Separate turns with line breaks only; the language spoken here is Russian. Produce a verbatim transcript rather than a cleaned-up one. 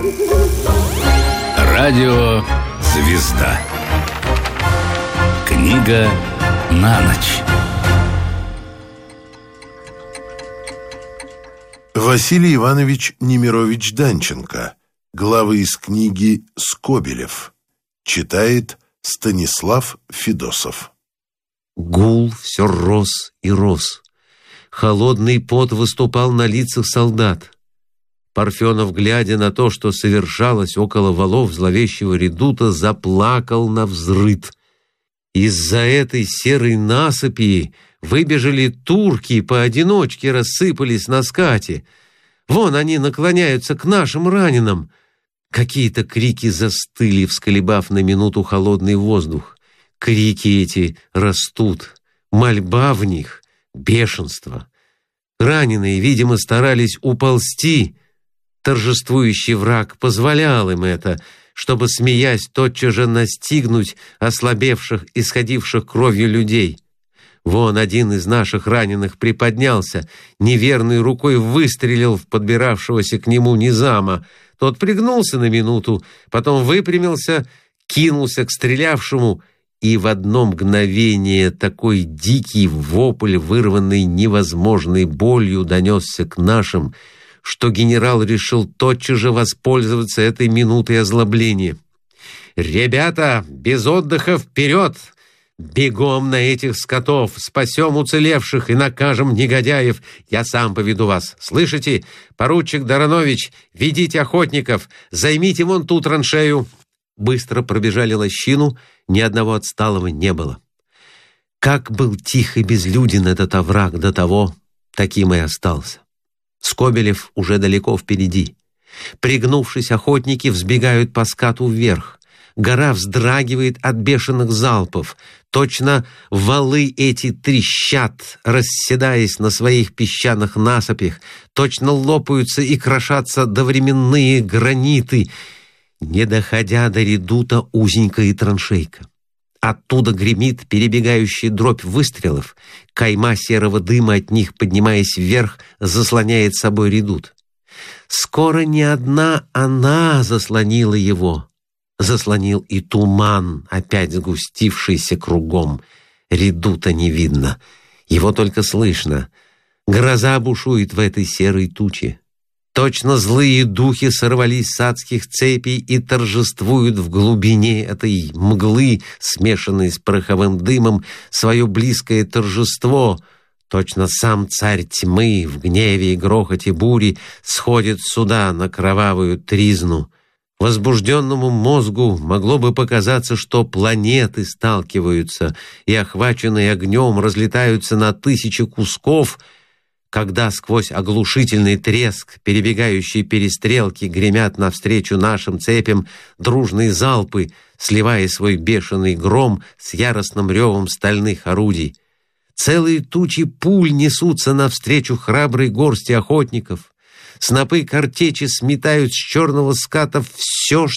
Радио «Звезда». Книга на ночь.
Василий Иванович Немирович Данченко. Главы из книги «Скобелев». Читает Станислав Федосов.
Гул все рос и рос. Холодный пот выступал на лицах солдат. Парфенов, глядя на то, что совершалось около валов зловещего редута, заплакал навзрыд. Из-за этой серой насыпи выбежали турки, поодиночке рассыпались на скате. Вон они наклоняются к нашим раненым. Какие-то крики застыли, всколебав на минуту холодный воздух. Крики эти растут, мольба в них, бешенство. Раненые, видимо, старались уползти. Торжествующий враг позволял им это, чтобы, смеясь, тотчас же настигнуть ослабевших, исходивших кровью людей. Вон один из наших раненых приподнялся, неверной рукой выстрелил в подбиравшегося к нему низама. Тот пригнулся на минуту, потом выпрямился, кинулся к стрелявшему, и в одно мгновение такой дикий вопль, вырванный невозможной болью, донесся к нашим, что генерал решил тотчас же воспользоваться этой минутой озлобления. «Ребята, без отдыха вперед! Бегом на этих скотов! Спасем уцелевших и накажем негодяев! Я сам поведу вас! Слышите? Поручик Доронович, ведите охотников! Займите вон ту траншею!» Быстро пробежали лощину, ни одного отсталого не было. Как был тих и безлюден этот овраг до того, таким и остался. Скобелев уже далеко впереди. Пригнувшись, охотники взбегают по скату вверх. Гора вздрагивает от бешеных залпов. Точно валы эти трещат, расседаясь на своих песчаных насыпях. Точно лопаются и крошатся довременные граниты, не доходя до редута узенькая траншейка. Оттуда гремит перебегающая дробь выстрелов. Кайма серого дыма от них, поднимаясь вверх, заслоняет собой редут. Скоро не одна она заслонила его. Заслонил и туман, опять сгустившийся кругом. Редута не видно, его только слышно. Гроза бушует в этой серой туче. Точно злые духи сорвались с адских цепей и торжествуют в глубине этой мглы, смешанной с пороховым дымом, свое близкое торжество. Точно сам царь тьмы в гневе и грохоте бури сходит сюда на кровавую тризну. Возбужденному мозгу могло бы показаться, что планеты сталкиваются и, охваченные огнем, разлетаются на тысячи кусков, когда сквозь оглушительный треск, перебегающие перестрелки, гремят навстречу нашим цепям дружные залпы, сливая свой бешеный гром с яростным ревом стальных орудий. Целые тучи пуль несутся навстречу храброй горсти охотников. Снопы картечи сметают с черного ската все,